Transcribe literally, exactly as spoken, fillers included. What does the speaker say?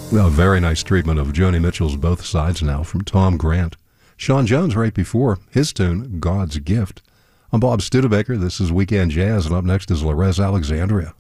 Well, a very nice treatment of Joni Mitchell's Both Sides now from Tom Grant. Sean Jones right before his tune, God's Gift. I'm Bob Studebaker. This is Weekend Jazz, and up next is Lorez Alexandria.